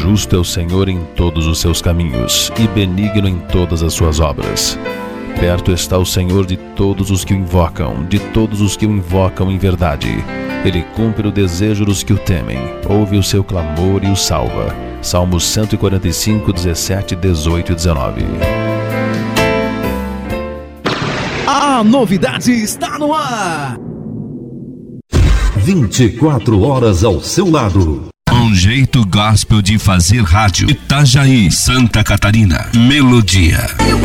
Justo é o Senhor em todos os seus caminhos e benigno em todas as suas obras. Perto está o Senhor de todos os que o invocam, de todos os que o invocam em verdade. Ele cumpre o desejo dos que o temem, ouve o seu clamor e o salva. Salmos 145, 17, 18 e 19. A novidade está no ar! 24 horas ao seu lado. Um jeito gospel de fazer rádio. Itajaí, Santa Catarina. Melodia.